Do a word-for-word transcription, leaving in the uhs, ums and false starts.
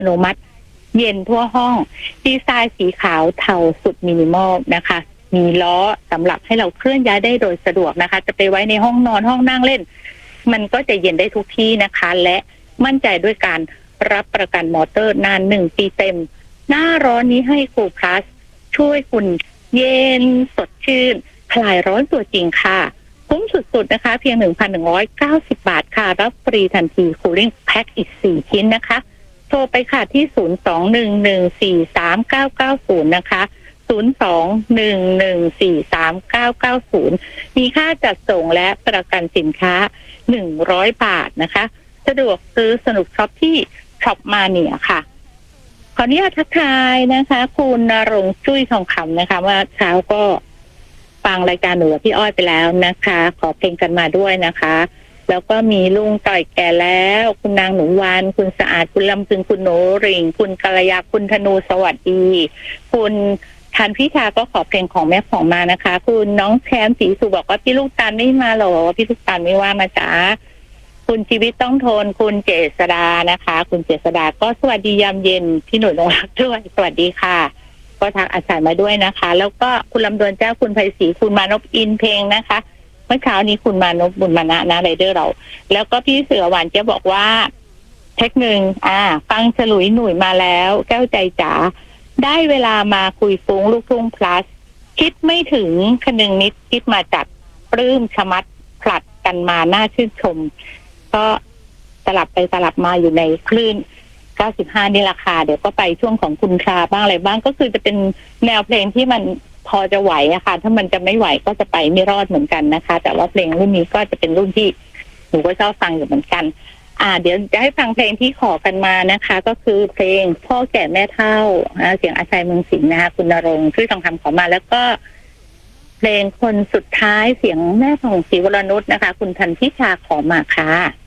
โนมัติเย็นทั่วห้องดีไซน์สีขาวเทาสุดมินิมอลนะคะมีล้อสำหรับให้เราเคลื่อนย้ายได้โดยสะดวกนะคะจะไปไว้ในห้องนอนห้องนั่งเล่นมันก็จะเย็นได้ทุกที่นะคะและมั่นใจด้วยการรับประกันมอเตอร์นานหนึ่งปีเต็มหน้าร้อนนี้ให้คูลพลัสช่วยคุณเย็นสดชื่นคลายร้อนตัวจริงค่ะคุ้มสุดๆนะคะเพียง หนึ่งพันหนึ่งร้อยเก้าสิบ บาทค่ะรับฟรีทันทีคูลิ่งแพ็คอีกสี่ชิ้นนะคะโทรไปค่ะที่ศูนย์ สอง หนึ่ง หนึ่ง สี่ สาม เก้า เก้า ศูนย์นะคะศูนย์ สอง หนึ่ง หนึ่ง สี่ สาม เก้า เก้า ศูนย์มีค่าจัดส่งและประกันสินค้าหนึ่งร้อยบาทนะคะสะดวกซื้อสนุกช็อปที่ช็อปมาเนียค่ะขออนุญาตทักทายนะคะคุณณรงค์จุ้ยทองคำนะคะว่าเช้าก็ฟังรายการหนูกับพี่อ้อยไปแล้วนะคะขอเพลงกันมาด้วยนะคะแล้วก็มีลุงต่อยแก่แล้วคุณนางหนูวานคุณสะอาดคุณลำพึงคุณโนริงคุณกัลยาคุณธนูสวัสดีคุณทันพิชาก็ขอเพลงของแม่ของมานะคะคุณน้องแชมป์ศรีสุบอกว่าพี่ลูกตาลไม่มาหรอพี่ลูกตาลไม่ว่ามาจ้าคุณชีวิตต้องทนคุณเจษดานะคะคุณเจษดาก็สวัสดียามเย็นพี่หนุ่ยนงรักด้วยสวัสดีค่ะก็ทักอาจารย์มาด้วยนะคะแล้วก็คุณลำดวนเจ้าคุณไพศรีคุณมานพอินเพลงนะคะเมื่อเช้านี้คุณมานพบุญมานะนะไรเดอร์เราแล้วก็พี่เสือหวานจะบอกว่าเทคหนึ่งอ่าฟังฉลุยหนุ่ยมาแล้วแก้วใจจ๋าได้เวลามาคุยฟุ้งลูกทุ่ง plus คิดไม่ถึงคนึงนิดคิดมาจัดปลื้มชะมัดผลัดกันมาน่าชื่นชมก็สลับไปสลับมาอยู่ในคลื่นเก้าสิบห้านี่ราคาเดี๋ยวก็ไปช่วงของคุณคาบ้างอะไรบ้างก็คือจะเป็นแนวเพลงที่มันพอจะไหวอะค่ะถ้ามันจะไม่ไหวก็จะไปไม่รอดเหมือนกันนะคะแต่ว่าเพลงรุ่นนี้ก็จะเป็นรุ่นที่หนูก็ชอบฟังอยู่เหมือนกันอ่าเดี๋ยวจะให้ฟังเพลงที่ขอกันมานะคะก็คือเพลงพ่อแก่แม่เฒ่าเสียงอาชัยเมืองสิงห์นะคะคุณณรงค์ชื่อทองคำขอมาแล้วก็เพลงคนสุดท้ายเสียงแม่ของศรีวรนุชนะคะคุณทันพิชาขอมาค่ะ